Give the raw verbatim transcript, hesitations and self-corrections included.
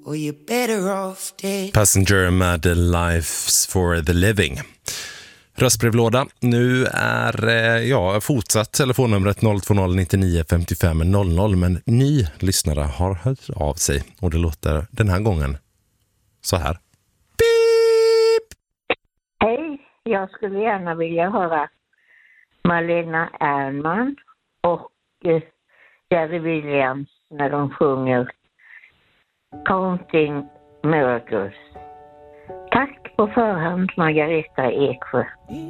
or you're better off dead. Passenger med Lives for the Living. Röstbrevlåda. Nu är eh, ja, fortsatt telefonnumret noll två noll nio nio fem fem noll noll, men ny lyssnare har hört av sig och det låter den här gången så här. Beep! Hej, jag skulle gärna vilja höra Malena Ernman och eh, Jerry Williams när de sjunger Counting Miracles. Tack på förhand, Margareta Eksjö.